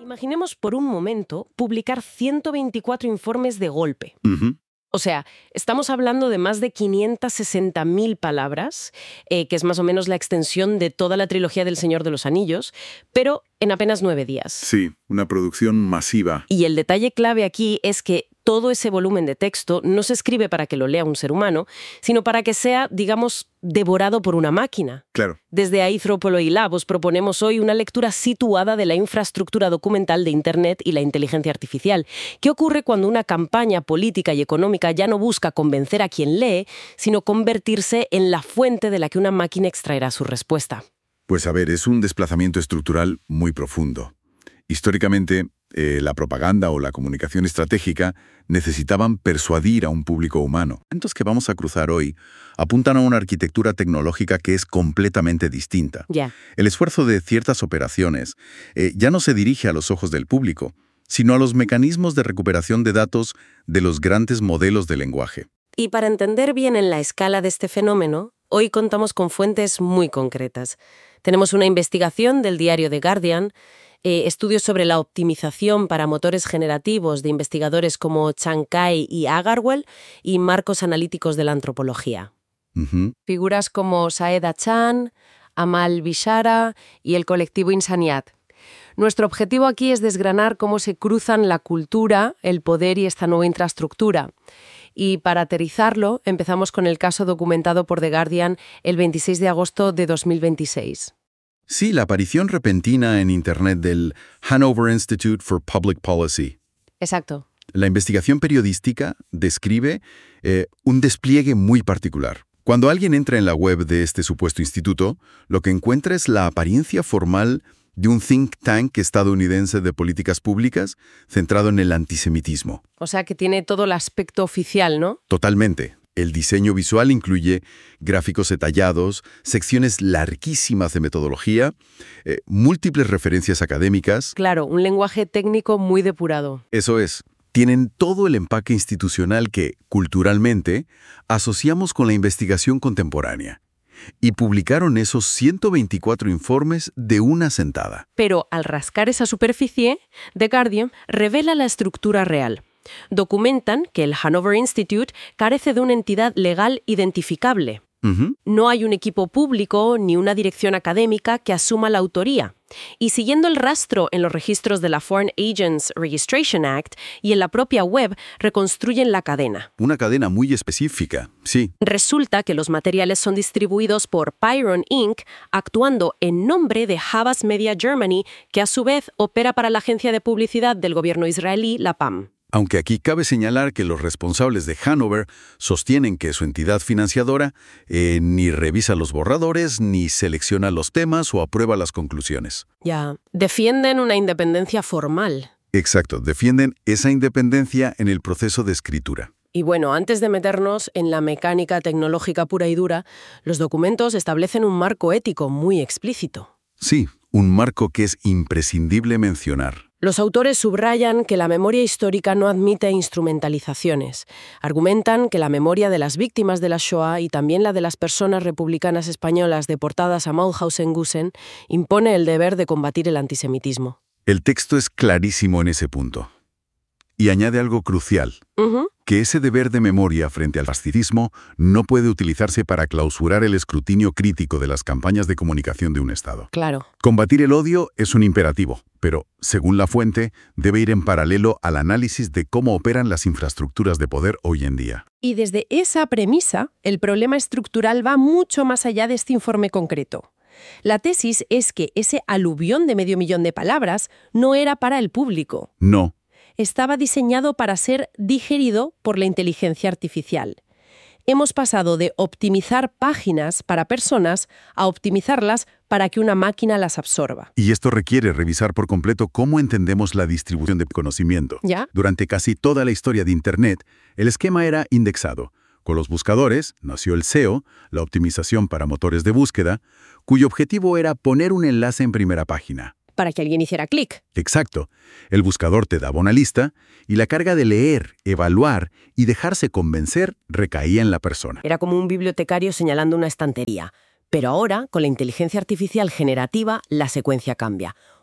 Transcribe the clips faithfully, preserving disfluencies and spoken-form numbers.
Imaginemos por un momento publicar ciento veinticuatro informes de golpe. Ujú. O sea, estamos hablando de más de quinientas sesenta mil palabras, eh, que es más o menos la extensión de toda la trilogía del Señor de los Anillos, pero en apenas nueve días. Sí, una producción masiva. Y el detalle clave aquí es que todo ese volumen de texto no se escribe para que lo lea un ser humano, sino para que sea, digamos, devorado por una máquina. Claro. Desde Anthropology Lab os proponemos hoy una lectura situada de la infraestructura documental de Internet y la inteligencia artificial. ¿Qué ocurre cuando una campaña política y económica ya no busca convencer a quien lee, sino convertirse en la fuente de la que una máquina extraerá su respuesta? Pues a ver, es un desplazamiento estructural muy profundo. Históricamente, eh, la propaganda o la comunicación estratégica necesitaban persuadir a un público humano. Los que vamos a cruzar hoy apuntan a una arquitectura tecnológica que es completamente distinta. Ya. El esfuerzo de ciertas operaciones eh, ya no se dirige a los ojos del público, sino a los mecanismos de recuperación de datos de los grandes modelos de lenguaje. Y para entender bien en la escala de este fenómeno, hoy contamos con fuentes muy concretas. Tenemos una investigación del diario The Guardian, eh, estudios sobre la optimización para motores generativos de investigadores como Chankay y Agarwal y marcos analíticos de la antropología. Ujú. Figuras como Saeda Chan, Amal Bishara y el colectivo Insaniat. Nuestro objetivo aquí es desgranar cómo se cruzan la cultura, el poder y esta nueva infraestructura. Y para aterrizarlo, empezamos con el caso documentado por The Guardian el veintiséis de agosto de dos mil veintiséis. Sí, la aparición repentina en Internet del Hanover Institute for Public Policy. Exacto. La investigación periodística describe eh, un despliegue muy particular. Cuando alguien entra en la web de este supuesto instituto, lo que encuentra es la apariencia formal de un think tank estadounidense de políticas públicas centrado en el antisemitismo. O sea que tiene todo el aspecto oficial, ¿no? Totalmente. El diseño visual incluye gráficos detallados, secciones larguísimas de metodología, eh, múltiples referencias académicas. Claro, un lenguaje técnico muy depurado. Eso es, tienen todo el empaque institucional que, culturalmente, asociamos con la investigación contemporánea. Y publicaron esos ciento veinticuatro informes de una sentada. Pero al rascar esa superficie, The Guardian revela la estructura real. Documentan que el Hanover Institute carece de una entidad legal identificable. Ujú. No hay un equipo público ni una dirección académica que asuma la autoría. Y siguiendo el rastro en los registros de la Foreign Agents Registration Act y en la propia web, reconstruyen la cadena. Una cadena muy específica, sí. Resulta que los materiales son distribuidos por Pyron incorporated, actuando en nombre de Havas Media Germany, que a su vez opera para la agencia de publicidad del gobierno israelí, la P A M. Aunque aquí cabe señalar que los responsables de Hanover sostienen que su entidad financiadora eh, ni revisa los borradores, ni selecciona los temas o aprueba las conclusiones. Ya. Defienden una independencia formal. Exacto, defienden esa independencia en el proceso de escritura. Y bueno, antes de meternos en la mecánica tecnológica pura y dura, los documentos establecen un marco ético muy explícito. Sí, un marco que es imprescindible mencionar. Los autores subrayan que la memoria histórica no admite instrumentalizaciones. Argumentan que la memoria de las víctimas de la Shoah y también la de las personas republicanas españolas deportadas a Mauthausen-Gusen impone el deber de combatir el antisemitismo. El texto es clarísimo en ese punto. Y añade algo crucial, Ujú. que ese deber de memoria frente al fascismo no puede utilizarse para clausurar el escrutinio crítico de las campañas de comunicación de un Estado. Claro. Combatir el odio es un imperativo, pero, según la fuente, debe ir en paralelo al análisis de cómo operan las infraestructuras de poder hoy en día. Y desde esa premisa, el problema estructural va mucho más allá de este informe concreto. La tesis es que ese aluvión de medio millón de palabras no era para el público. No. Estaba diseñado para ser digerido por la inteligencia artificial. Hemos pasado de optimizar páginas para personas a optimizarlas para que una máquina las absorba. Y esto requiere revisar por completo cómo entendemos la distribución de conocimiento. ¿Ya? Durante casi toda la historia de Internet, el esquema era indexado. Con los buscadores nació el S E O, la optimización para motores de búsqueda, cuyo objetivo era poner un enlace en primera página. Para que alguien hiciera clic. Exacto. El buscador te daba una lista y la carga de leer, evaluar y dejarse convencer recaía en la persona. Era como un bibliotecario señalando una estantería. Pero ahora, con la inteligencia artificial generativa, la secuencia cambia.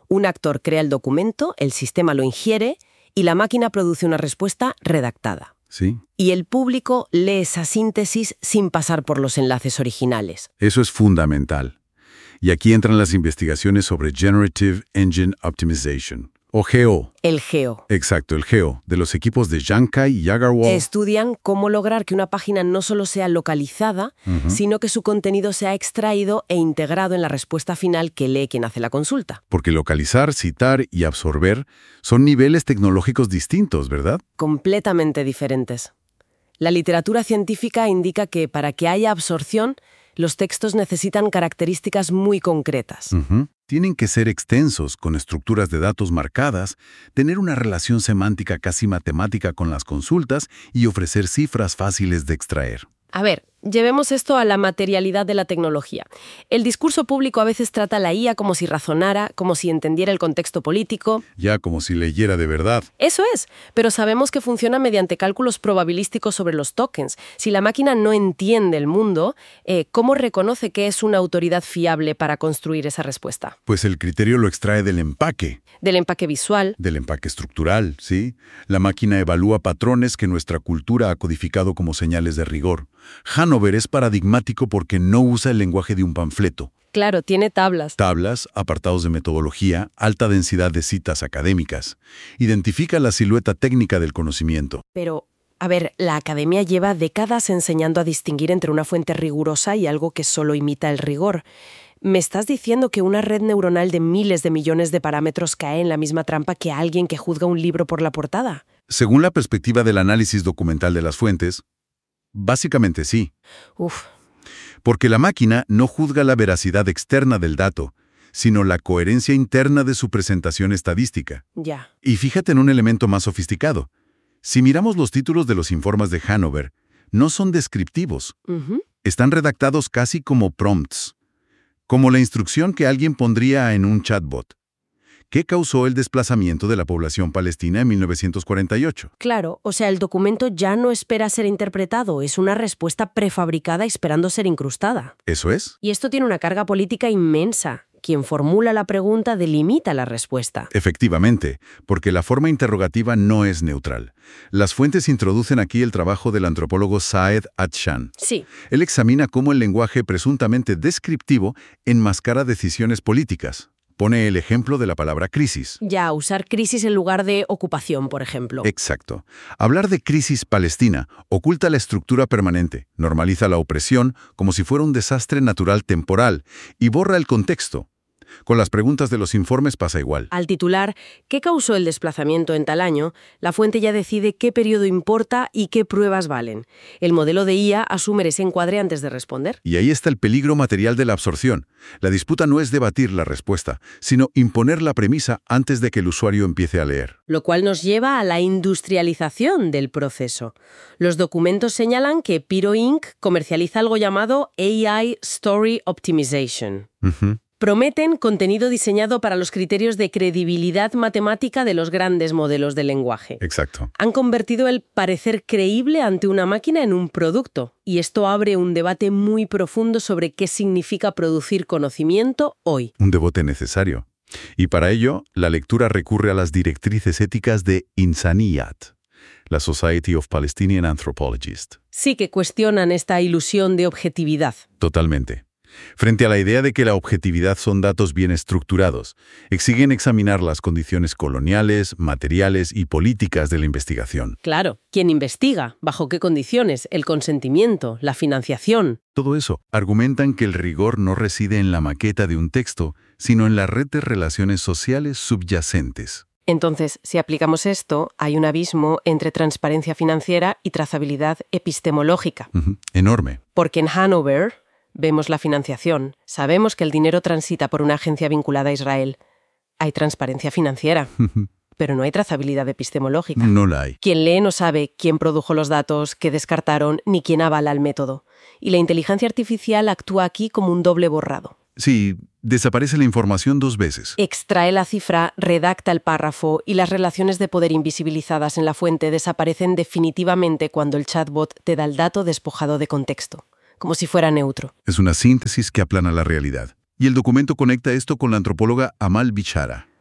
Un actor crea el documento, el sistema lo ingiere y la máquina produce una respuesta redactada. Sí. Y el público lee esa síntesis sin pasar por los enlaces originales. Eso es fundamental. Y aquí entran las investigaciones sobre Generative Engine Optimization, o G O. El G O. Exacto, el G O, de los equipos de Jankai y Agarwal. Estudian cómo lograr que una página no solo sea localizada, Ujú. sino que su contenido sea extraído e integrado en la respuesta final que lee quien hace la consulta. Porque localizar, citar y absorber son niveles tecnológicos distintos, ¿verdad? Completamente diferentes. La literatura científica indica que para que haya absorción, los textos necesitan características muy concretas. Ujú. Tienen que ser extensos, con estructuras de datos marcadas, tener una relación semántica casi matemática con las consultas y ofrecer cifras fáciles de extraer. A ver, llevemos esto a la materialidad de la tecnología. El discurso público a veces trata a la I A como si razonara, como si entendiera el contexto político. Ya como si leyera de verdad. Eso es, pero sabemos que funciona mediante cálculos probabilísticos sobre los tokens. Si la máquina no entiende el mundo, eh, ¿cómo reconoce que es una autoridad fiable para construir esa respuesta? Pues el criterio lo extrae del empaque, Del empaque visual. del empaque estructural, ¿sí? La máquina evalúa patrones que nuestra cultura ha codificado como señales de rigor. Hanover es paradigmático porque no usa el lenguaje de un panfleto. Claro, tiene tablas. Tablas, apartados de metodología, alta densidad de citas académicas. Identifica la silueta técnica del conocimiento. Pero, a ver, la academia lleva décadas enseñando a distinguir entre una fuente rigurosa y algo que solo imita el rigor. ¿Me estás diciendo que una red neuronal de miles de millones de parámetros cae en la misma trampa que alguien que juzga un libro por la portada? Según la perspectiva del análisis documental de las fuentes, básicamente sí. Uf, Porque la máquina no juzga la veracidad externa del dato, sino la coherencia interna de su presentación estadística. ya. Y fíjate en un elemento más sofisticado. Si miramos los títulos de los informes de Hanover, no son descriptivos. Ujú. Están redactados casi como prompts, como la instrucción que alguien pondría en un chatbot. ¿Qué causó el desplazamiento de la población palestina en mil novecientos cuarenta y ocho? Claro, o sea, el documento ya no espera ser interpretado, es una respuesta prefabricada esperando ser incrustada. ¿Eso es? Y esto tiene una carga política inmensa. Quien formula la pregunta delimita la respuesta. Efectivamente, porque la forma interrogativa no es neutral. Las fuentes introducen aquí el trabajo del antropólogo Saed Atshan. Sí, Él examina cómo el lenguaje presuntamente descriptivo enmascara decisiones políticas. Pone el ejemplo de la palabra crisis. ya usar crisis en lugar de ocupación, por ejemplo. Exacto. Hablar de crisis palestina oculta la estructura permanente, normaliza la opresión como si fuera un desastre natural temporal y borra el contexto. Con las preguntas de los informes pasa igual. Al titular ¿qué causó el desplazamiento en tal año?, la fuente ya decide qué periodo importa y qué pruebas valen. El modelo de I A asume ese encuadre antes de responder. Y ahí está el peligro material de la absorción. La disputa no es debatir la respuesta, sino imponer la premisa antes de que el usuario empiece a leer. Lo cual nos lleva a la industrialización del proceso. Los documentos señalan que Piro incorporated comercializa algo llamado A I Story Optimization. Ujú. Prometen contenido diseñado para los criterios de credibilidad matemática de los grandes modelos de lenguaje. Exacto. Han convertido el parecer creíble ante una máquina en un producto, y esto abre un debate muy profundo sobre qué significa producir conocimiento hoy. Un debate necesario. Y para ello, la lectura recurre a las directrices éticas de Insaniyat, la Society of Palestinian Anthropologists. Sí que cuestionan esta ilusión de objetividad. Totalmente. Frente a la idea de que la objetividad son datos bien estructurados, exigen examinar las condiciones coloniales, materiales y políticas de la investigación. Claro, ¿quién investiga? ¿Bajo qué condiciones? ¿El consentimiento? ¿La financiación? Todo eso argumentan que el rigor no reside en la maqueta de un texto, sino en la red de relaciones sociales subyacentes. Entonces, si aplicamos esto, hay un abismo entre transparencia financiera y trazabilidad epistemológica. Ujú. Enorme. Porque en Hanover vemos la financiación, sabemos que el dinero transita por una agencia vinculada a Israel. Hay transparencia financiera, pero no hay trazabilidad epistemológica. No la hay. Quien lee no sabe quién produjo los datos, qué descartaron, ni quién avala el método. Y la inteligencia artificial actúa aquí como un doble borrado. Sí, desaparece la información dos veces. Extrae la cifra, redacta el párrafo y las relaciones de poder invisibilizadas en la fuente desaparecen definitivamente cuando el chatbot te da el dato despojado de contexto, como si fuera neutro. Es una síntesis que aplana la realidad. Y el documento conecta esto con la antropóloga Amal Bishara.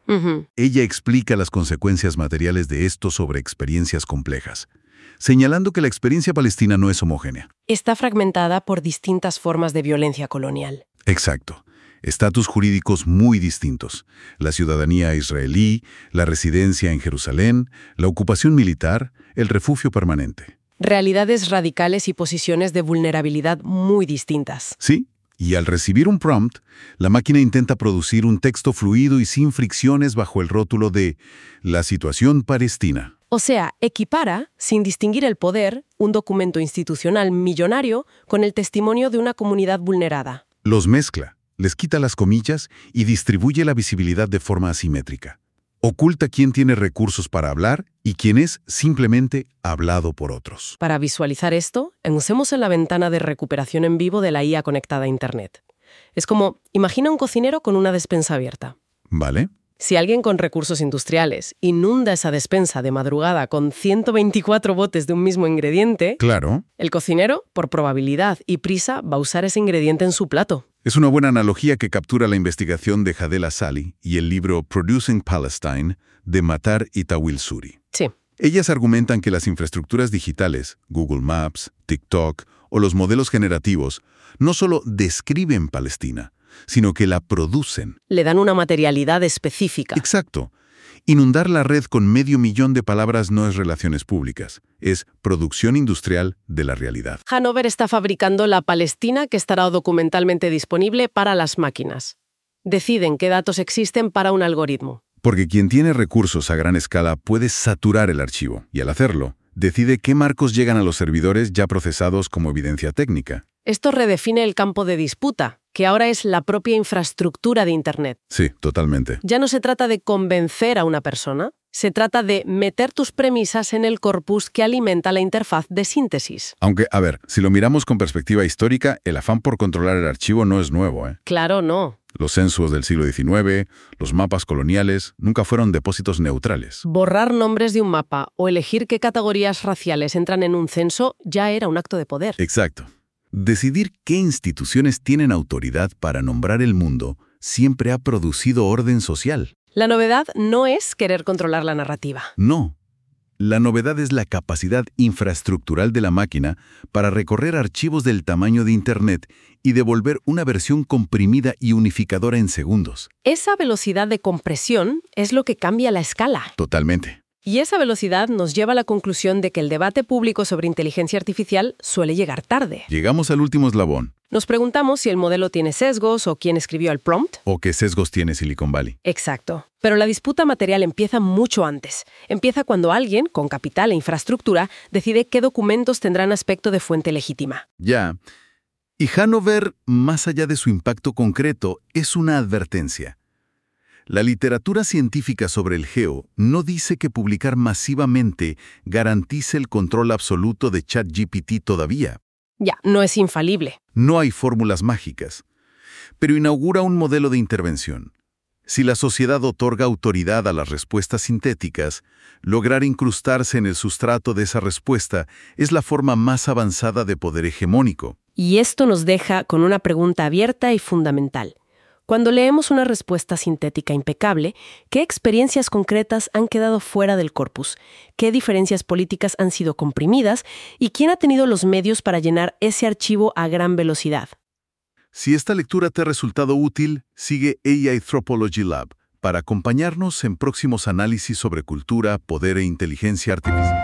Ujú. Ella explica las consecuencias materiales de esto sobre experiencias complejas, señalando que la experiencia palestina no es homogénea. Está fragmentada por distintas formas de violencia colonial. Exacto. Estatus jurídicos muy distintos. La ciudadanía israelí, la residencia en Jerusalén, la ocupación militar, el refugio permanente. Realidades radicales y posiciones de vulnerabilidad muy distintas. Sí, y al recibir un prompt, la máquina intenta producir un texto fluido y sin fricciones bajo el rótulo de la situación palestina. O sea, equipara, sin distinguir el poder, un documento institucional millonario con el testimonio de una comunidad vulnerada. Los mezcla, les quita las comillas y distribuye la visibilidad de forma asimétrica. Oculta quién tiene recursos para hablar y quién es simplemente hablado por otros. Para visualizar esto, usemos en la ventana de recuperación en vivo de la I A conectada a Internet. Es como, imagina un cocinero con una despensa abierta. ¿Vale? Si alguien con recursos industriales inunda esa despensa de madrugada con ciento veinticuatro botes de un mismo ingrediente, Claro. el cocinero, por probabilidad y prisa, va a usar ese ingrediente en su plato. Es una buena analogía que captura la investigación de Hadel Asali y el libro Producing Palestine de Matar y Tawil Suri. Sí. Ellas argumentan que las infraestructuras digitales, Google Maps, TikTok o los modelos generativos, no solo describen Palestina, sino que la producen. Le dan una materialidad específica. Exacto. Inundar la red con medio millón de palabras no es relaciones públicas, es producción industrial de la realidad. Hanover está fabricando la Palestina que estará documentalmente disponible para las máquinas. Deciden qué datos existen para un algoritmo. Porque quien tiene recursos a gran escala puede saturar el archivo, y al hacerlo, decide qué marcos llegan a los servidores ya procesados como evidencia técnica. Esto redefine el campo de disputa, que ahora es la propia infraestructura de Internet. Sí, totalmente. Ya no se trata de convencer a una persona, se trata de meter tus premisas en el corpus que alimenta la interfaz de síntesis. Aunque, a ver, si lo miramos con perspectiva histórica, el afán por controlar el archivo no es nuevo, ¿eh? Claro, no. Los censos del siglo diecinueve, los mapas coloniales, nunca fueron depósitos neutrales. Borrar nombres de un mapa o elegir qué categorías raciales entran en un censo ya era un acto de poder. Exacto. Decidir qué instituciones tienen autoridad para nombrar el mundo siempre ha producido orden social. La novedad no es querer controlar la narrativa. No. La novedad es la capacidad infraestructural de la máquina para recorrer archivos del tamaño de Internet y devolver una versión comprimida y unificadora en segundos. Esa velocidad de compresión es lo que cambia la escala. Totalmente. Y esa velocidad nos lleva a la conclusión de que el debate público sobre inteligencia artificial suele llegar tarde. Llegamos al último eslabón. Nos preguntamos si el modelo tiene sesgos o quién escribió el prompt. ¿O qué sesgos tiene Silicon Valley? Exacto. Pero la disputa material empieza mucho antes. Empieza cuando alguien, con capital e infraestructura, decide qué documentos tendrán aspecto de fuente legítima. Ya. Y Hanover, más allá de su impacto concreto, es una advertencia. La literatura científica sobre el geo no dice que publicar masivamente garantice el control absoluto de ChatGPT todavía. Ya, no es infalible. No hay fórmulas mágicas, pero inaugura un modelo de intervención. Si la sociedad otorga autoridad a las respuestas sintéticas, lograr incrustarse en el sustrato de esa respuesta es la forma más avanzada de poder hegemónico. Y esto nos deja con una pregunta abierta y fundamental. Cuando leemos una respuesta sintética impecable, ¿qué experiencias concretas han quedado fuera del corpus? ¿Qué diferencias políticas han sido comprimidas? ¿Y quién ha tenido los medios para llenar ese archivo a gran velocidad? Si esta lectura te ha resultado útil, sigue A I Anthropology Lab para acompañarnos en próximos análisis sobre cultura, poder e inteligencia artificial.